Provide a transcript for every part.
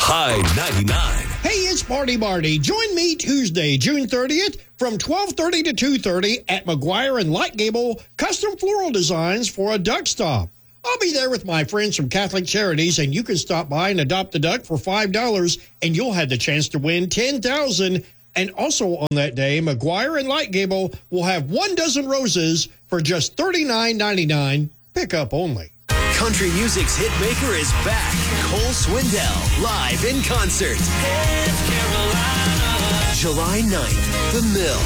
High 99. Hey, it's Marty. Join me Tuesday, June 30th from 12:30 to 2:30 at McGuire and Lightgable Custom Floral Designs for a duck stop. I'll be there with my friends from Catholic Charities, and you can stop by and adopt a duck for $5, and you'll have the chance to win $10,000. And also on that day, McGuire and Lightgable will have 1 dozen roses for just $39.99, pickup only. Country music's hit maker is back. Cole Swindell, live in concert. July 9th, The Mill.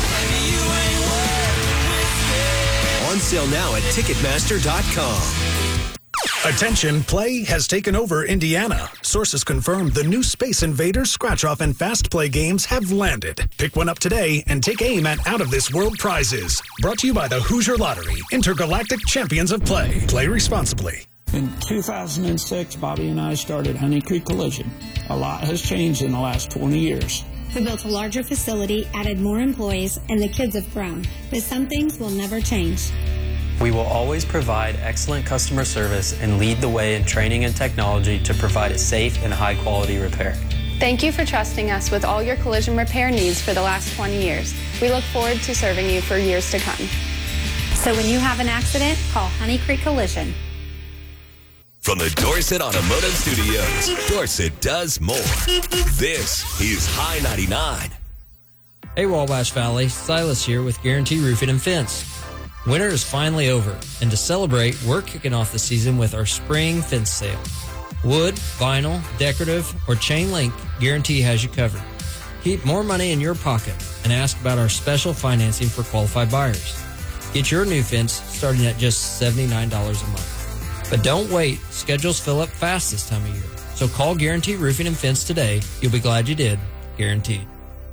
On sale now at Ticketmaster.com. Attention, play has taken over Indiana. Sources confirm the new Space Invaders, Scratch-Off, and Fast Play games have landed. Pick one up today and take aim at out-of-this-world prizes. Brought to you by the Hoosier Lottery, Intergalactic Champions of Play. Play responsibly. In 2006, Bobby and I started Honey Creek Collision. A lot has changed in the last 20 years. We built a larger facility, added more employees, and the kids have grown. But some things will never change. We will always provide excellent customer service and lead the way in training and technology to provide a safe and high-quality repair. Thank you for trusting us with all your collision repair needs for the last 20 years. We look forward to serving you for years to come. So when you have an accident, call Honey Creek Collision. From the Dorset Automotive Studios, Dorset does more. This is High 99. Hey, Wabash Valley, Silas here with Guarantee Roofing and Fence. Winter is finally over, and to celebrate, we're kicking off the season with our spring fence sale. Wood, vinyl, decorative, or chain link, Guarantee has you covered. Keep more money in your pocket and ask about our special financing for qualified buyers. Get your new fence starting at just $79 a month. But don't wait, schedules fill up fast this time of year. So call Guarantee Roofing and Fence today. You'll be glad you did. Guaranteed.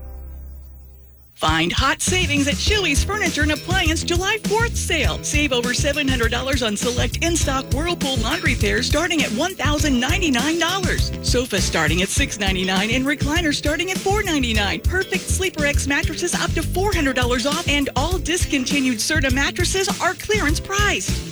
Find hot savings at Chili's Furniture and Appliance July 4th sale. Save over $700 on select in-stock Whirlpool laundry pairs starting at $1,099. Sofas starting at $699 and recliners starting at $499. Perfect Sleeper X mattresses up to $400 off, and all discontinued Serta mattresses are clearance priced.